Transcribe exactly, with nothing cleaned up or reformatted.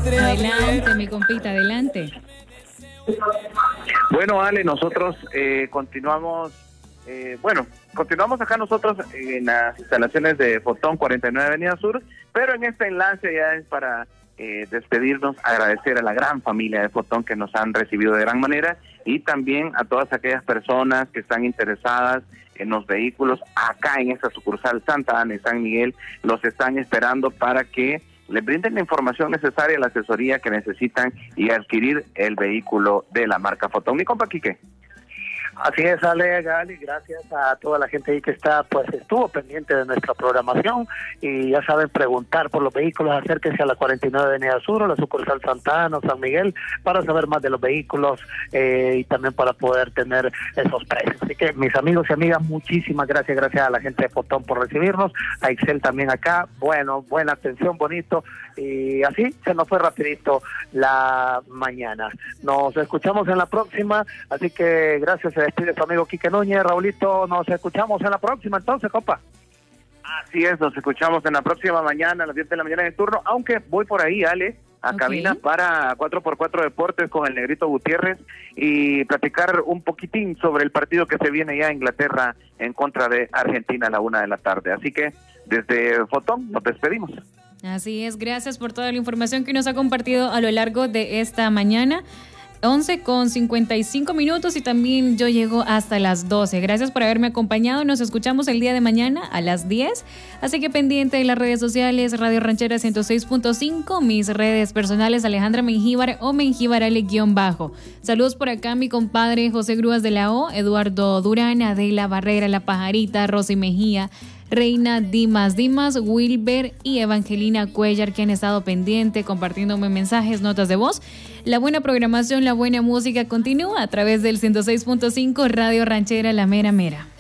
Adelante, mi compita, adelante. Bueno, Ale, nosotros eh, continuamos, eh, bueno, continuamos acá nosotros en las instalaciones de Fotón cuarenta y nueve Avenida Sur, pero en este enlace ya es para eh, despedirnos, agradecer a la gran familia de Fotón que nos han recibido de gran manera y también a todas aquellas personas que están interesadas en los vehículos acá en esta sucursal Santa Ana y San Miguel, los están esperando para que les brinden la información necesaria, la asesoría que necesitan y adquirir el vehículo de la marca Fotón. Mi compa Quique. Así es, Ale, Gali, gracias a toda la gente ahí que está, pues estuvo pendiente de nuestra programación y ya saben, preguntar por los vehículos, acérquense a la cuarenta y nueve Avenida Sur o la sucursal Santa Ana o San Miguel para saber más de los vehículos eh, y también para poder tener esos precios. Así que mis amigos y amigas, muchísimas gracias, gracias a la gente de Fotón por recibirnos, a Excel también acá, bueno, buena atención, bonito, y así se nos fue rapidito la mañana. Nos escuchamos en la próxima, así que gracias. Se despide su amigo Quique Núñez. Raulito, nos escuchamos en la próxima entonces, compa. Así es, nos escuchamos en la próxima mañana a las diez de la mañana en el turno, aunque voy por ahí, Ale, a okay. cabina para cuatro por cuatro Deportes con el Negrito Gutiérrez y platicar un poquitín sobre el partido que se viene ya a Inglaterra en contra de Argentina a la una de la tarde. Así que desde Fotón nos despedimos. Así es, gracias por toda la información que nos ha compartido a lo largo de esta mañana. once con cincuenta y cinco minutos y también yo llego hasta las doce. Gracias por haberme acompañado. Nos escuchamos el día de mañana a las diez. Así que pendiente de las redes sociales, Radio Ranchera ciento seis punto cinco, mis redes personales Alejandra Mengíbar o Mengíbarale-bajo. Saludos por acá mi compadre José Grúas de la O, Eduardo Durán, Adela Barrera, La Pajarita, Rosy Mejía, Reina Dimas Dimas, Wilber y Evangelina Cuellar, que han estado pendiente, compartiéndome mensajes, notas de voz. La buena programación, la buena música continúa a través del ciento seis punto cinco Radio Ranchera La Mera Mera.